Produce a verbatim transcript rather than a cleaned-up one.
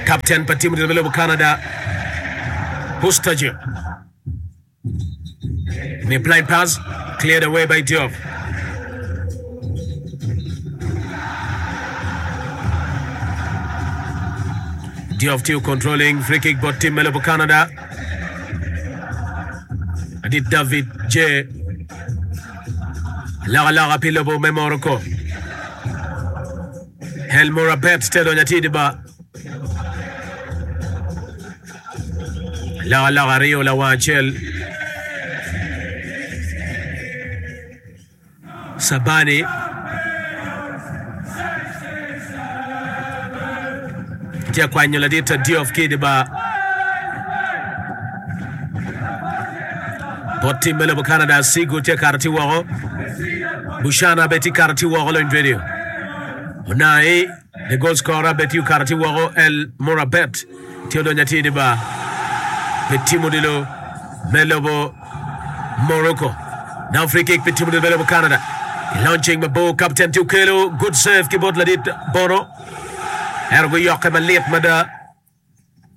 Captain pa timu del Canada Hustajo. A blind pass cleared away by Diop. Diop still controlling free kick but team Melo Canada. Adit David J. Lara Lara Pilobo Memoroko. Helmora Bet still on Yatidiba. Lara Lara Rio La Wachel. Sabani. Tia kwa nyoladita Diop Kidiba. Botti Melo Canada Sigu Tia Karati Waro. Bushana Betty Karati Waro in video. Unai, the goal scorer Betty Karati Waro El Morabet. Theodon Yatidiba. Petimodilo Melobo Morocco. Now free kick Petimodilo Melobo Canada. Launching Mabo Captain two kilo. Good save Kibot Ladit Boro. Ergo Yoke Malit Mada.